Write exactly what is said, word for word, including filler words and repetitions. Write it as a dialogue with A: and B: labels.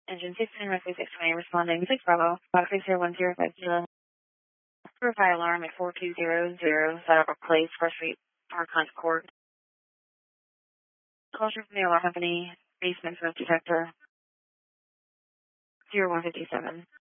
A: Engine sixteen, Rescue six twenty, responding six Bravo, box six zero one zero five zero. Verify alarm at four two zero zero, set up a place, First Street, Arcon Court. Closure from the alarm company, basement smoke detector, zero one fifty seven.